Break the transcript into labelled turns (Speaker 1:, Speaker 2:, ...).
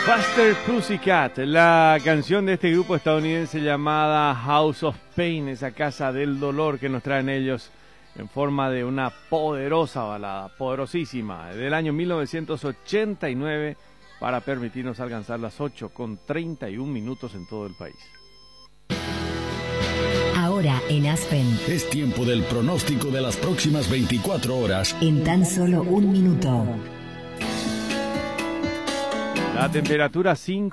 Speaker 1: Faster Pussycat, la canción de este grupo estadounidense llamada House of Pain, esa casa del dolor que nos traen ellos en forma de una poderosa balada, poderosísima, del año 1989, para permitirnos alcanzar las 8:31 en todo el país.
Speaker 2: Ahora en Aspen.
Speaker 3: Es tiempo del pronóstico de las próximas 24 horas.
Speaker 2: En tan solo un minuto.
Speaker 1: La temperatura 5